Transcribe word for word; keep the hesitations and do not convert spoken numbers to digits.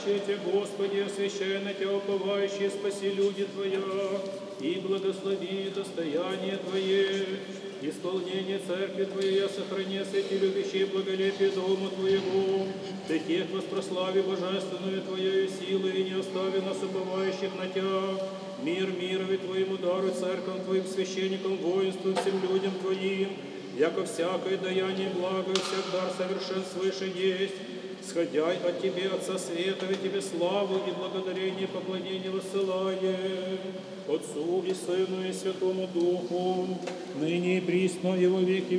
боящие Тебя, Господи, освящай на Тебя уповающие, спаси люди Твоя, и благослови достояние Твое. Исполнение церкви Твоей сохрани эти любящие благолепие Дому Твоего. Ты тех воспрослави божественную Твоею силой, и не остави нас уповающих на Тебя. Мир мирови Твоему даруй церковь Твоим священникам, воинству всем людям Твоим, яко всякое даяние благо, всяк дар совершен свыше есть. Сходяй от Тебе, Отца Света, и Тебе славу и благодарение, поклонение высылаем Отцу и Сыну и Святому Духу, ныне и присно и во веки